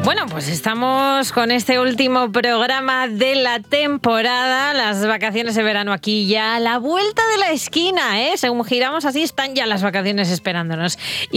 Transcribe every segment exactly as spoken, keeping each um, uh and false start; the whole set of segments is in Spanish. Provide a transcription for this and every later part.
Bueno, pues estamos con este último programa de la temporada. Las vacaciones de verano aquí ya a la vuelta de la esquina, ¿eh? Según giramos así, están ya las vacaciones esperándonos.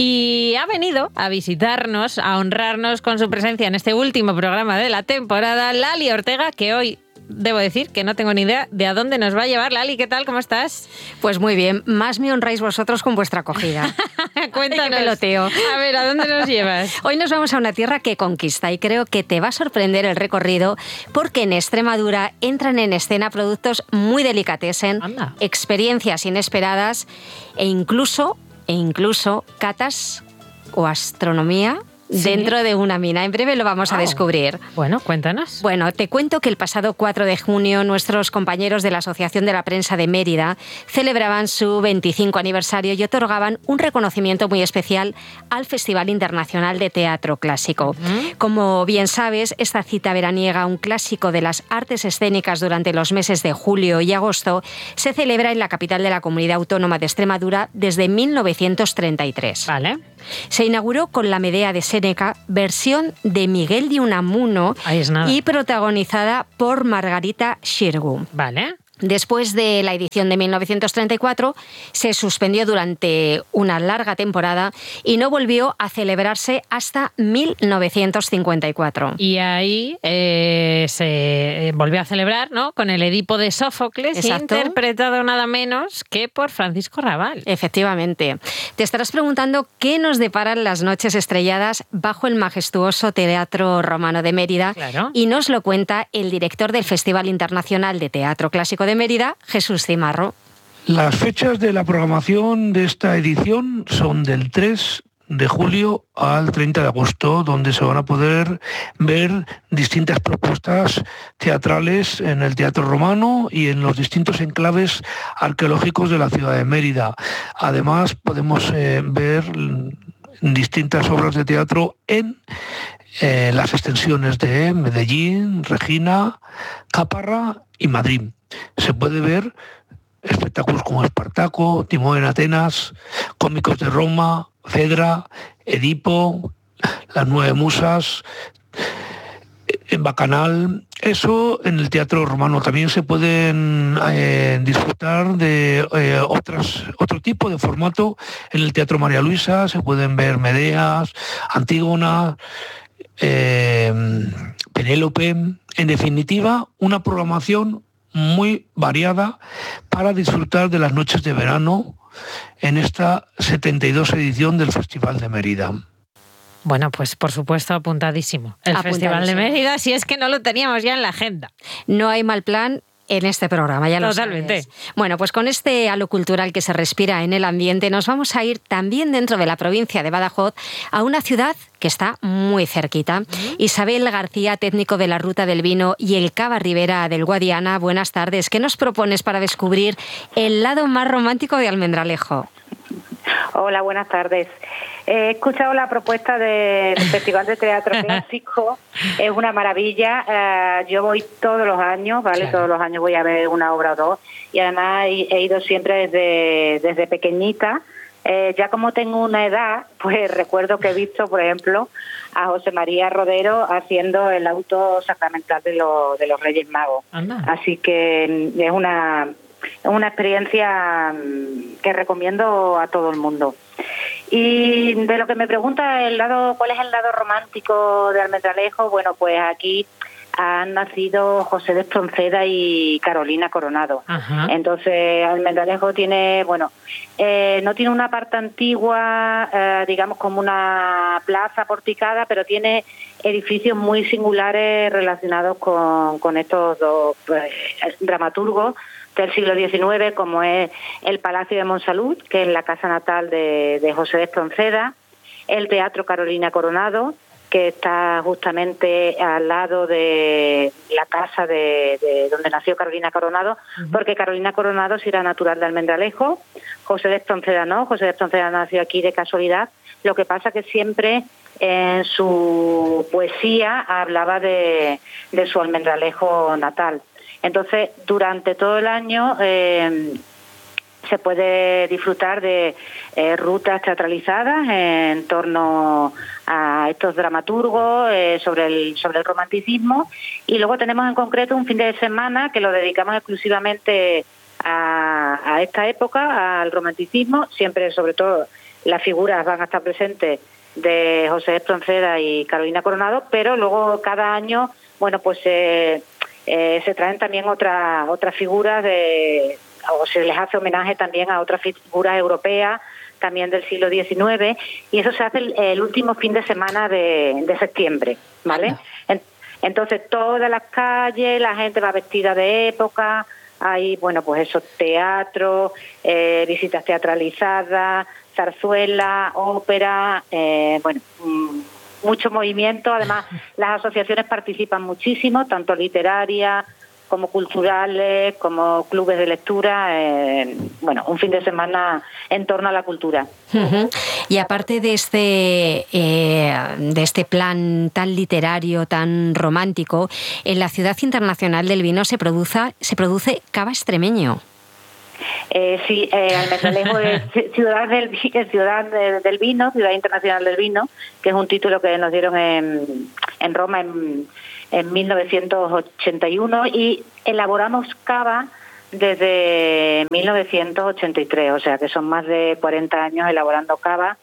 Y ha venido a visitarnos, a honrarnos con su presencia en este último programa de la temporada, Lali Ortega, que hoy... debo decir que no tengo ni idea de a dónde nos va a llevar. Lali, ¿qué tal? ¿Cómo estás? Pues muy bien. Más me honráis vosotros con vuestra acogida. Cuéntanos. Ay, qué peloteo. A ver, ¿a dónde nos llevas? Hoy nos vamos a una tierra que conquista y creo que te va a sorprender el recorrido porque en Extremadura entran en escena productos muy delicatessen, Anda. experiencias inesperadas e incluso, e incluso catas o astronomía. ¿Sí? Dentro de una mina. En breve lo vamos wow. a descubrir. Bueno, cuéntanos. Bueno, te cuento que el pasado cuatro de junio nuestros compañeros de la Asociación de la Prensa de Mérida celebraban su veinticinco aniversario y otorgaban un reconocimiento muy especial al Festival Internacional de Teatro Clásico. Uh-huh. Como bien sabes, esta cita veraniega, un clásico de las artes escénicas durante los meses de julio y agosto, se celebra en la capital de la Comunidad Autónoma de Extremadura desde mil novecientos treinta y tres. Vale. Se inauguró con la Medea de Séneca, versión de Miguel de Unamuno y protagonizada por Margarita Xirgu. Vale. Después de la edición de mil novecientos treinta y cuatro, se suspendió durante una larga temporada y no volvió a celebrarse hasta mil novecientos cincuenta y cuatro. Y ahí eh, se volvió a celebrar, ¿no?, con el Edipo de Sófocles, Exacto. interpretado nada menos que por Francisco Rabal. Efectivamente. Te estarás preguntando qué nos deparan las noches estrelladas bajo el majestuoso Teatro Romano de Mérida. Claro. Y nos lo cuenta el director del Festival Internacional de Teatro Clásico de Mérida, Jesús Cimarro. Las fechas de la programación de esta edición son del tres de julio al treinta de agosto, donde se van a poder ver distintas propuestas teatrales en el Teatro Romano y en los distintos enclaves arqueológicos de la ciudad de Mérida. Además, podemos eh, ver distintas obras de teatro en eh, las extensiones de Medellín, Regina, Caparra y Madrid. Se puede ver espectáculos como Espartaco, Timón en Atenas, Cómicos de Roma, Fedra, Edipo, Las Nueve Musas, en Bacanal. Eso en el Teatro Romano. También se pueden eh, disfrutar de eh, otras, otro tipo de formato en el Teatro María Luisa. Se pueden ver Medeas, Antígona, eh, Penélope. En definitiva, una programación muy variada para disfrutar de las noches de verano en esta setenta y dos edición del Festival de Mérida. Bueno, pues por supuesto apuntadísimo. El apuntadísimo. Festival de Mérida, si es que no lo teníamos ya en la agenda. No hay mal plan en este programa, ya lo Totalmente. sabes. Bueno, pues con este halo cultural que se respira en el ambiente, nos vamos a ir también dentro de la provincia de Badajoz a una ciudad que está muy cerquita. Uh-huh. Isabel García, técnico de la Ruta del Vino y el Cava Ribera del Guadiana, buenas tardes. ¿Qué nos propones para descubrir el lado más romántico de Almendralejo? Hola, buenas tardes. He escuchado la propuesta del Festival de Teatro Clásico, es una maravilla. Uh, yo voy todos los años, ¿vale? Claro. Todos los años voy a ver una obra o dos, y además he, he ido siempre desde, desde pequeñita. Eh, ya como tengo una edad, pues recuerdo que he visto, por ejemplo, a José María Rodero haciendo el auto sacramental de, lo, de los Reyes Magos. Anda. Así que es una... Es una experiencia que recomiendo a todo el mundo. Y de lo que me pregunta, el lado, ¿cuál es el lado romántico de Almendralejo? Bueno, pues aquí han nacido José de Espronceda y Carolina Coronado. Ajá. Entonces, Almendralejo tiene, bueno, eh, no tiene una parte antigua, eh, digamos como una plaza porticada, pero tiene edificios muy singulares relacionados con, con estos dos pues, dramaturgos del siglo diecinueve, como es el Palacio de Monsalud, que es la casa natal de, de José de Espronceda, el Teatro Carolina Coronado, que está justamente al lado de la casa de, de donde nació Carolina Coronado, uh-huh. porque Carolina Coronado sí era natural de Almendralejo, José de Espronceda no, José de Espronceda nació aquí de casualidad. Lo que pasa que siempre en su poesía hablaba de, de su Almendralejo natal. Entonces, durante todo el año, eh, se puede disfrutar de eh, rutas teatralizadas en torno a estos dramaturgos eh, sobre el sobre el romanticismo, y luego tenemos en concreto un fin de semana que lo dedicamos exclusivamente a, a esta época, al romanticismo. Siempre, sobre todo, las figuras van a estar presentes de José Espronceda y Carolina Coronado, pero luego cada año, bueno, pues eh, eh, se traen también otras otras figuras de o se les hace homenaje también a otras figuras europeas, también del siglo diecinueve, y eso se hace el, el último fin de semana de, de septiembre, ¿vale? En, entonces, todas las calles, la gente va vestida de época, hay, bueno, pues esos teatros, eh, visitas teatralizadas, zarzuela, ópera, eh, bueno, mmm, mucho movimiento. Además, las asociaciones participan muchísimo, tanto literarias, como culturales, como clubes de lectura, eh, bueno, un fin de semana en torno a la cultura. Uh-huh. Y aparte de este eh, de este plan tan literario, tan romántico, en la Ciudad Internacional del Vino se produce, se produce cava extremeño. Eh, sí, eh, Almendralejo es ciudad del ciudad del vino, Ciudad Internacional del Vino, que es un título que nos dieron en, en Roma en, en mil novecientos ochenta y uno, y elaboramos cava desde mil novecientos ochenta y tres, o sea que son más de cuarenta años elaborando cava,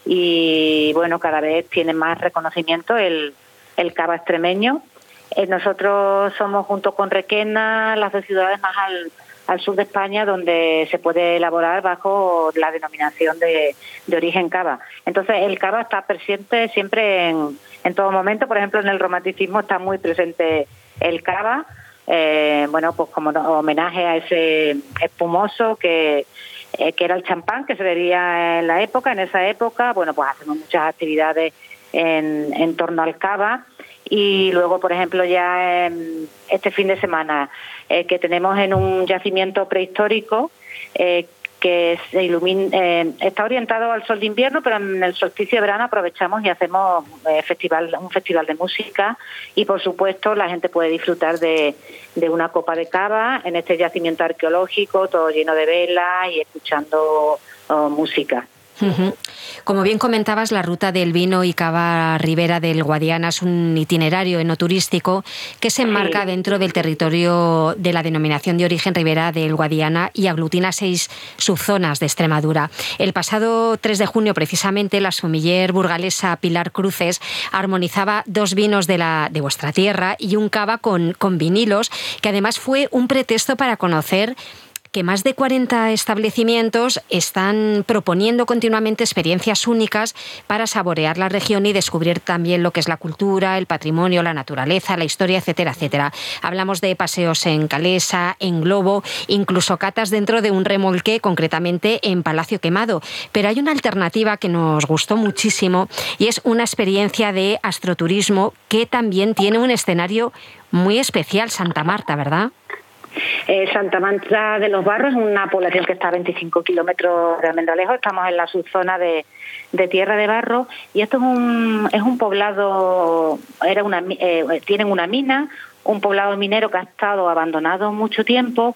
y bueno, cada vez tiene más reconocimiento el, el cava extremeño. Eh, nosotros somos, junto con Requena, las dos ciudades más al al sur de España donde se puede elaborar bajo la denominación de, de origen cava. Entonces el cava está presente siempre en, en todo momento. Por ejemplo, en el romanticismo está muy presente el cava, eh, bueno, pues como homenaje a ese espumoso que, eh, que era el champán, que se bebía en la época, en esa época. Bueno, pues hacemos muchas actividades en, en torno al cava. Y luego, por ejemplo, ya eh, este fin de semana eh, que tenemos en un yacimiento prehistórico eh, que se ilumina, eh, está orientado al sol de invierno, pero en el solsticio de verano aprovechamos y hacemos eh, festival, un festival de música, y por supuesto la gente puede disfrutar de, de una copa de cava en este yacimiento arqueológico, todo lleno de velas y escuchando oh, música. Uh-huh. Como bien comentabas, la ruta del vino y cava Ribera del Guadiana es un itinerario enoturístico que se enmarca dentro del territorio de la denominación de origen Ribera del Guadiana y aglutina seis subzonas de Extremadura. El pasado tres de junio, precisamente, la sumiller burgalesa Pilar Cruces armonizaba dos vinos de, la, de vuestra tierra y un cava con, con vinilos, que además fue un pretexto para conocer que más de cuarenta establecimientos están proponiendo continuamente experiencias únicas para saborear la región y descubrir también lo que es la cultura, el patrimonio, la naturaleza, la historia, etcétera, etcétera. Hablamos de paseos en calesa, en globo, incluso catas dentro de un remolque, concretamente en Palacio Quemado. Pero hay una alternativa que nos gustó muchísimo y es una experiencia de astroturismo que también tiene un escenario muy especial, Santa Marta, ¿verdad? Eh, Santa Marta de los Barros es una población que está a veinticinco kilómetros de Almendralejo. Estamos en la subzona de, de Tierra de Barro, y esto es un es un poblado, era una eh, tienen una mina, un poblado minero que ha estado abandonado mucho tiempo,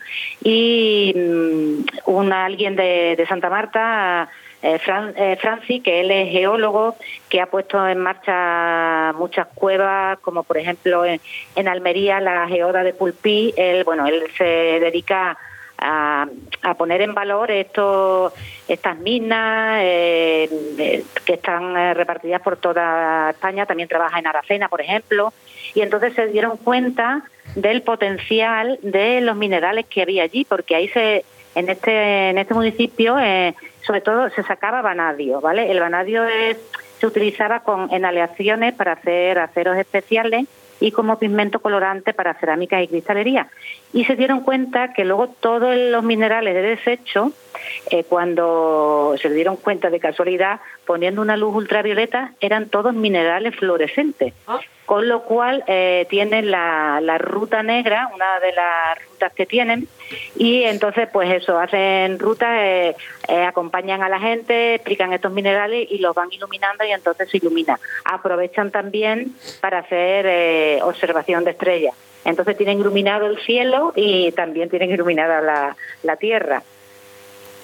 y um, un alguien de, de Santa Marta, eh, Fran, eh, Franci, que él es geólogo, que ha puesto en marcha muchas cuevas, como por ejemplo en, en Almería la geoda de Pulpí. Él, bueno, él se dedica a, a poner en valor estos estas minas eh, de, que están eh, repartidas por toda España. También trabaja en Aracena, por ejemplo, y entonces se dieron cuenta del potencial de los minerales que había allí, porque ahí se en este en este municipio eh, sobre todo se sacaba vanadio, ¿vale? El vanadio es, se utilizaba con, en aleaciones para hacer aceros especiales y como pigmento colorante para cerámica y cristalería. Y se dieron cuenta que luego todos los minerales de desecho, eh, cuando se dieron cuenta de casualidad, poniendo una luz ultravioleta, eran todos minerales fluorescentes. ¿Ah? Con lo cual eh, tienen la, la ruta negra, una de las rutas que tienen, y entonces pues eso, hacen rutas, eh, eh, acompañan a la gente, explican estos minerales y los van iluminando, y entonces se ilumina. Aprovechan también para hacer eh, observación de estrellas. Entonces tienen iluminado el cielo y también tienen iluminada la, la tierra.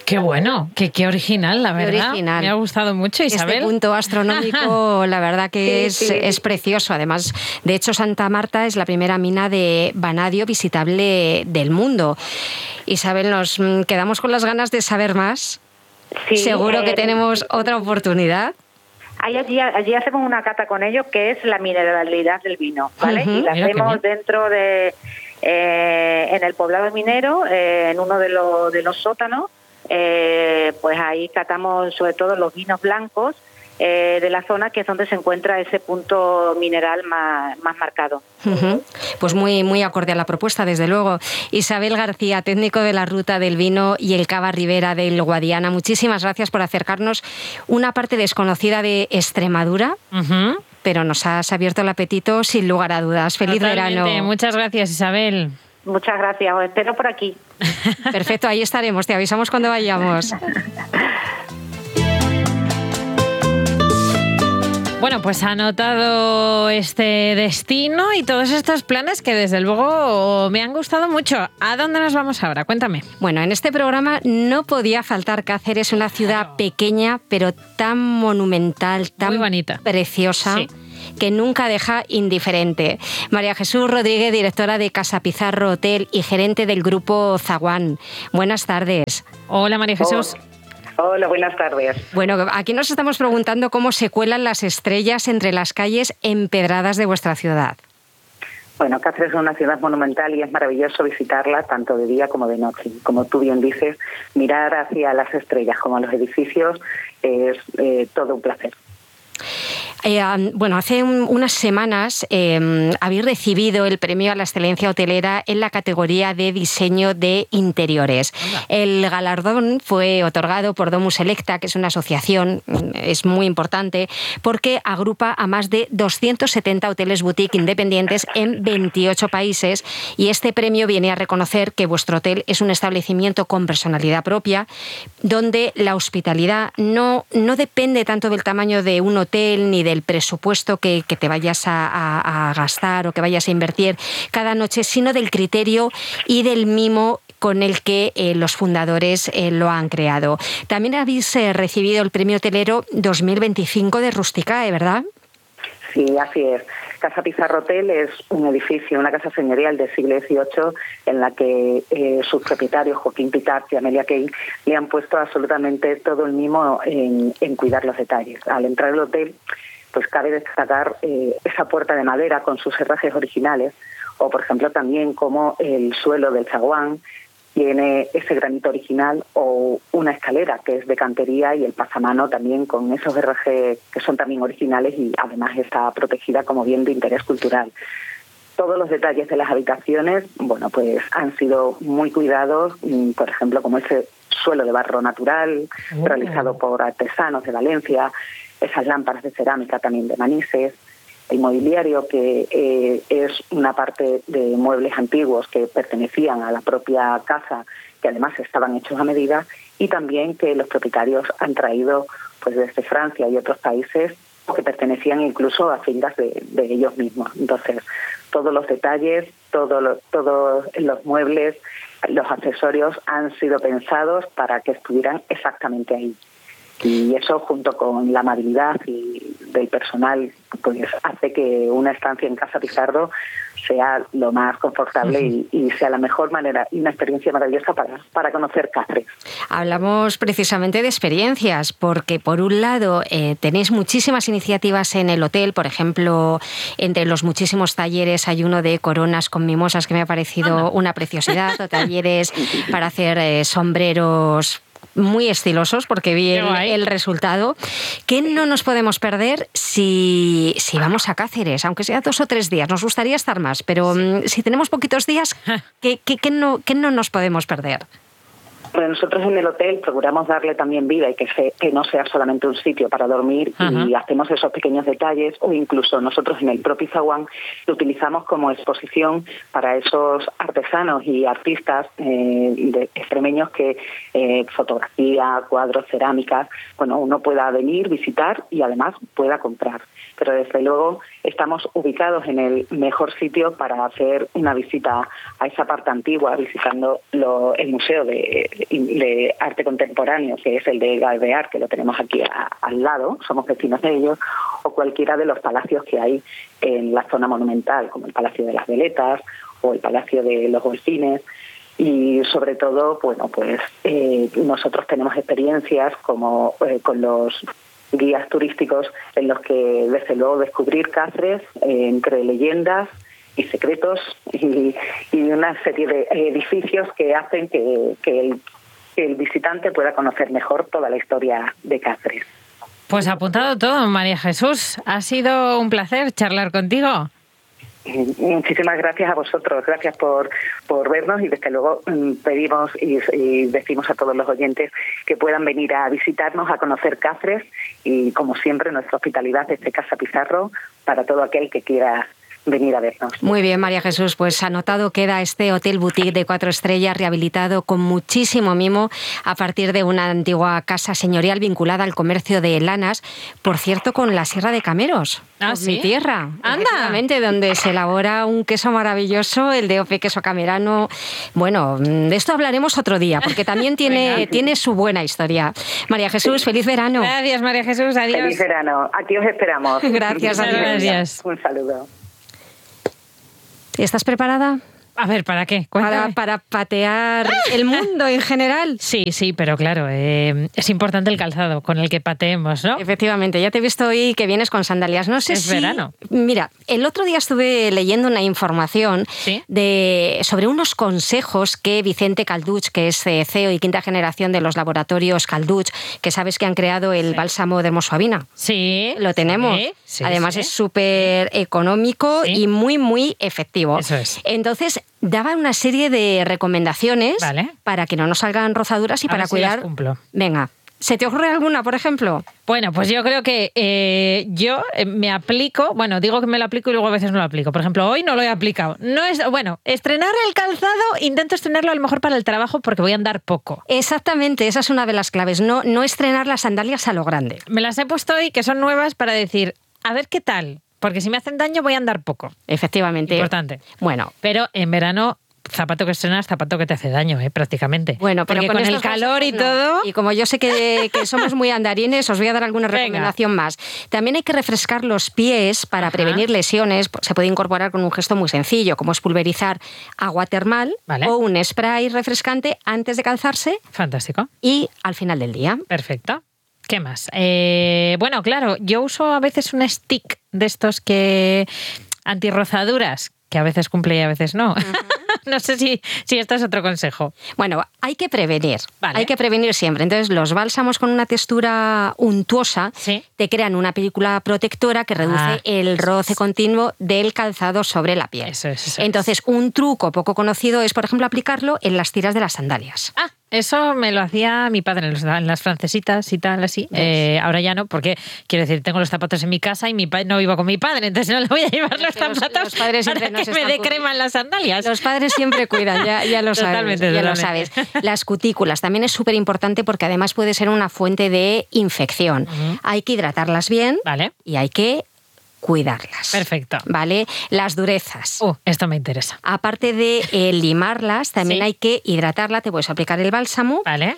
Qué bueno, qué, qué original, la verdad. Qué original. Me ha gustado mucho, Isabel. Este punto astronómico, la verdad que sí, es, sí. es precioso. Además, de hecho, Santa Marta es la primera mina de vanadio visitable del mundo. Isabel, nos quedamos con las ganas de saber más. Sí, Seguro eh, que tenemos otra oportunidad. Allí, allí hacemos una cata con ellos, que es la mineralidad del vino, ¿vale? Uh-huh. Y la hacemos dentro de... Eh, en el poblado minero, eh, en uno de los, de los sótanos, eh, pues ahí catamos sobre todo los vinos blancos eh, de la zona, que es donde se encuentra ese punto mineral más, más marcado. Uh-huh. Pues muy, muy acorde a la propuesta, desde luego. Isabel García, técnico de la Ruta del Vino y el Cava Ribera del Guadiana, muchísimas gracias por acercarnos una parte desconocida de Extremadura. Uh-huh. Pero nos has abierto el apetito sin lugar a dudas. ¡Feliz Totalmente. verano! Muchas gracias, Isabel. Muchas gracias, os espero por aquí. Perfecto, ahí estaremos, te avisamos cuando vayamos. Bueno, pues ha anotado este destino y todos estos planes que desde luego me han gustado mucho. ¿A dónde nos vamos ahora? Cuéntame. Bueno, en este programa no podía faltar Cáceres, una ciudad claro. pequeña, pero tan monumental, tan muy bonita, preciosa. Sí. Que nunca deja indiferente. María Jesús Rodríguez, directora de Casa Pizarro Hotel y gerente del grupo Zaguán. Buenas tardes. Hola, María Jesús. Hola. Hola, buenas tardes. Bueno, aquí nos estamos preguntando cómo se cuelan las estrellas entre las calles empedradas de vuestra ciudad. Bueno, Cáceres es una ciudad monumental y es maravilloso visitarla tanto de día como de noche. Como tú bien dices, mirar hacia las estrellas como a los edificios es eh, todo un placer. Eh, bueno, hace un, unas semanas eh, habéis recibido el premio a la excelencia hotelera en la categoría de diseño de interiores. Hola. El galardón fue otorgado por Domus Selecta, que es una asociación, es muy importante, porque agrupa a más de doscientos setenta hoteles boutique independientes en veintiocho países, y este premio viene a reconocer que vuestro hotel es un establecimiento con personalidad propia, donde la hospitalidad no, no depende tanto del tamaño de un hotel ni de del presupuesto que, que te vayas a, a, a gastar o que vayas a invertir cada noche, sino del criterio y del mimo con el que eh, los fundadores eh, lo han creado. También habéis eh, recibido el Premio Hotelero dos mil veinticinco de Rusticae, ¿verdad? Sí, así es. Casa Pizarro Hotel es un edificio, una casa señorial del siglo dieciocho en la que eh, sus propietarios, Joaquín Pitar y Amelia Key, le han puesto absolutamente todo el mimo en, en cuidar los detalles. Al entrar al hotel, pues cabe destacar eh, esa puerta de madera con sus herrajes originales, o por ejemplo también como el suelo del zaguán tiene ese granito original, o una escalera que es de cantería y el pasamano también con esos herrajes que son también originales y además está protegida como bien de interés cultural. Todos los detalles de las habitaciones, bueno, pues han sido muy cuidados, por ejemplo como ese suelo de barro natural, oh. realizado por artesanos de Valencia, esas lámparas de cerámica también de Manises, el mobiliario que eh, es una parte de muebles antiguos que pertenecían a la propia casa, que además estaban hechos a medida, y también que los propietarios han traído pues desde Francia y otros países que pertenecían incluso a fincas de, de ellos mismos. Entonces, todos los detalles, todo lo, todos los muebles, los accesorios han sido pensados para que estuvieran exactamente ahí. Y eso, junto con la amabilidad y del personal, pues hace que una estancia en Casa Pizarro sea lo más confortable uh-huh. y, y sea la mejor manera y una experiencia maravillosa para, para conocer Cáceres. Hablamos precisamente de experiencias, porque por un lado eh, tenéis muchísimas iniciativas en el hotel. Por ejemplo, entre los muchísimos talleres hay uno de coronas con mimosas que me ha parecido Anda. una preciosidad, o talleres para hacer eh, sombreros muy estilosos, porque vi el, el resultado. ¿Qué no nos podemos perder si, si vamos a Cáceres? Aunque sea dos o tres días, nos gustaría estar más, pero sí. si tenemos poquitos días, ¿qué, qué, qué, no, qué no nos podemos perder? Pues nosotros en el hotel procuramos darle también vida y que, se, que no sea solamente un sitio para dormir, uh-huh. y hacemos esos pequeños detalles, o incluso nosotros en el propio zaguán lo utilizamos como exposición para esos artesanos y artistas eh, de extremeños que eh, fotografía, cuadros, cerámicas, bueno, uno pueda venir, visitar y además pueda comprar. Pero desde luego esta estamos ubicados en el mejor sitio para hacer una visita a esa parte antigua, visitando lo, el Museo de, de Arte Contemporáneo, que es el de Galbear, que lo tenemos aquí a, al lado, somos vecinos de ellos, o cualquiera de los palacios que hay en la zona monumental, como el Palacio de las Veletas o el Palacio de los Golfines. Y sobre todo, bueno, pues eh, nosotros tenemos experiencias como eh, con los guías turísticos en los que, desde luego, descubrir Cáceres eh, entre leyendas y secretos y, y una serie de edificios que hacen que, que, el, que el visitante pueda conocer mejor toda la historia de Cáceres. Pues apuntado todo, María Jesús. Ha sido un placer charlar contigo. Muchísimas gracias a vosotros, gracias por, por vernos y desde luego pedimos y, y decimos a todos los oyentes que puedan venir a visitarnos, a conocer Cáceres y como siempre nuestra hospitalidad desde Casa Pizarro para todo aquel que quiera venir a vernos. Muy bien, María Jesús, pues anotado queda este hotel boutique de cuatro estrellas rehabilitado con muchísimo mimo a partir de una antigua casa señorial vinculada al comercio de lanas, por cierto, con la Sierra de Cameros, ¿Ah, sí? mi tierra, ¡Anda! Donde se elabora un queso maravilloso, el de Ope Queso Camerano. Bueno, de esto hablaremos otro día, porque también tiene, tiene su buena historia. María Jesús, feliz verano. Gracias, María Jesús, adiós. Feliz verano, aquí os esperamos. Gracias, adiós. Gracias. Un saludo. ¿Estás preparada? A ver, ¿para qué? Para, para patear el mundo en general. Sí, sí, pero claro, eh, es importante el calzado con el que pateemos, ¿no? Efectivamente, ya te he visto hoy que vienes con sandalias. No sé es si... verano. Mira, el otro día estuve leyendo una información ¿Sí? de sobre unos consejos que Vicente Calduch, que es C E O y quinta generación de los laboratorios Calduch, que sabes que han creado el sí. bálsamo de Hermosuavina. Sí. Lo tenemos. Sí, sí, Además sí. es súper económico sí. y muy, muy efectivo. Eso es. Entonces, daba una serie de recomendaciones vale. para que no nos salgan rozaduras y A para ver si cuidar. las cumplo. Venga, ¿se te ocurre alguna, por ejemplo? Bueno, pues yo creo que eh, yo me aplico, bueno, digo que me lo aplico y luego a veces no lo aplico. Por ejemplo, hoy no lo he aplicado. No es, bueno, estrenar el calzado, intento estrenarlo a lo mejor para el trabajo porque voy a andar poco. Exactamente, esa es una de las claves, no, no estrenar las sandalias a lo grande. Me las he puesto hoy, que son nuevas, para decir, a ver qué tal, porque si me hacen daño voy a andar poco. Efectivamente. Importante. Bueno. Pero en verano... zapato que estrenas, zapato que te hace daño, ¿eh? Prácticamente. Bueno, pero porque con, con el calor y no. todo... Y como yo sé que, que somos muy andarines, os voy a dar alguna Venga. recomendación más. También hay que refrescar los pies para Ajá. prevenir lesiones. Se puede incorporar con un gesto muy sencillo, como es pulverizar agua termal vale. o un spray refrescante antes de calzarse. Fantástico. Y al final del día. Perfecto. ¿Qué más? Eh, bueno, claro, yo uso a veces un stick de estos que antirrozaduras, que a veces cumple y a veces no. Uh-huh. No sé si, si esto es otro consejo. Bueno, hay que prevenir. Vale. Hay que prevenir siempre. Entonces, los bálsamos con una textura untuosa ¿Sí? te crean una película protectora que reduce ah, el roce es. continuo del calzado sobre la piel. Eso es, eso Entonces, es. un truco poco conocido es, por ejemplo, aplicarlo en las tiras de las sandalias. Ah, eso me lo hacía mi padre en, los, en las francesitas y tal, así. Eh, ahora ya no, porque, quiero decir, tengo los zapatos en mi casa y mi pa- no vivo con mi padre, entonces no le voy a llevar los zapatos los padres para siempre nos que me están dé crema en las sandalias. Los padres siempre cuidan, ya, ya lo sabes. Totalmente, ya totalmente. lo sabes. Las cutículas también es súper importante porque además puede ser una fuente de infección. Uh-huh. Hay que hidratarlas bien vale. y hay que cuidarlas. Perfecto. ¿Vale? Las durezas. Uh, esto me interesa. Aparte de eh, limarlas, también sí. hay que hidratarla. Te puedes aplicar el bálsamo. Vale.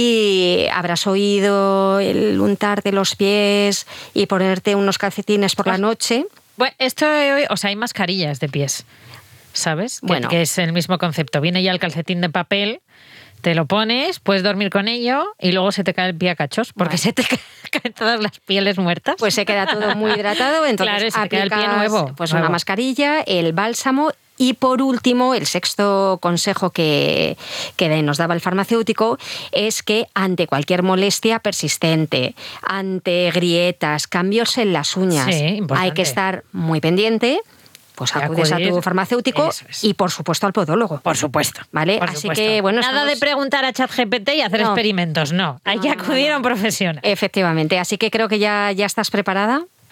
Y habrás oído el untarte los pies y ponerte unos calcetines por oh. la noche. Bueno, esto, o sea, hay mascarillas de pies, ¿sabes? Bueno. Que, que es el mismo concepto. Viene ya el calcetín de papel, te lo pones, puedes dormir con ello y luego se te cae el pie a cachos porque vale. se te caen todas las pieles muertas. Pues se queda todo muy hidratado, entonces claro, se aplicas te queda el pie nuevo. Pues nuevo. una mascarilla, el bálsamo. Y por último, el sexto consejo que, que nos daba el farmacéutico es que ante cualquier molestia persistente, ante grietas, cambios en las uñas, sí, hay que estar muy pendiente. Pues acudes a tu farmacéutico es. y, por supuesto, al podólogo. Por supuesto. ¿Vale? Por Así supuesto. que, bueno... Nada estamos... de preguntar a ChatGPT y hacer no. experimentos, no. Hay no, que acudir no, no. a un profesional. Efectivamente. Así que creo que ya, ya estás preparada.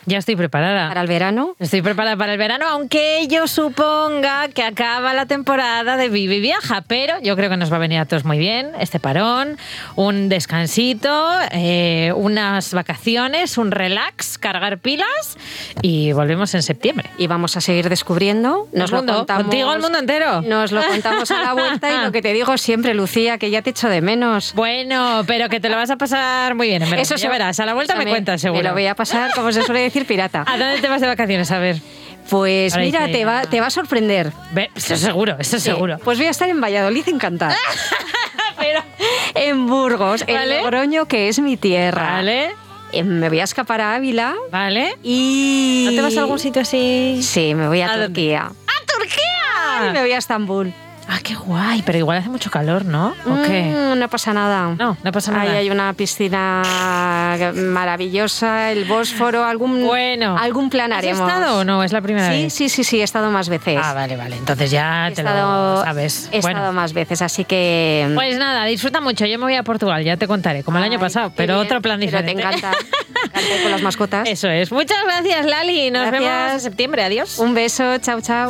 Ya estoy preparada. ¿Para el verano? Estoy preparada para el verano, aunque yo suponga que acaba la temporada de Vive y Viaja, pero yo creo que nos va a venir a todos muy bien este parón, un descansito, eh, unas vacaciones, un relax, cargar pilas y volvemos en septiembre. Y vamos a seguir descubriendo. Nos el mundo, lo contamos, contigo el mundo entero. Nos lo contamos a la vuelta y lo que te digo siempre, Lucía, que ya te echo de menos. Bueno, pero que te lo vas a pasar muy bien, en verano. Eso ya verás, a la vuelta me, me cuentas seguro. Me lo voy a pasar, como se suele decir, pirata. ¿A dónde te vas de vacaciones? A ver. Pues Ahora mira, dice, te va, te va a sorprender. Ve, eso seguro, eso Sí, seguro. Pues voy a estar en Valladolid encantada. Pero, En Burgos, ¿Vale? en Logroño, que es mi tierra. vale, Eh, Me voy a escapar a Ávila vale. y... ¿No te vas a algún sitio así? Sí, me voy a, ¿A dónde? Turquía. ¡A Turquía! Y me voy a Estambul. Ah, qué guay, pero igual hace mucho calor, ¿no? ¿O qué? Mm, no pasa nada. No, no pasa nada. Ahí hay una piscina maravillosa, el Bósforo, algún, Bueno. algún plan ¿Has haremos. estado o no? Es la primera Sí, vez. sí, sí, sí, he estado más veces. Ah, vale, vale. Entonces ya He te estado, lo sabes. he Bueno. estado más veces, así que... Pues nada, disfruta mucho. Yo me voy a Portugal, ya te contaré, como el año Ay, pasado, qué pero bien. otro plan Pero diferente. te encanta, te encanta ir con las mascotas. Eso es. Muchas gracias, Lali. Nos Gracias. vemos en septiembre. Adiós. Un beso, chao, chao.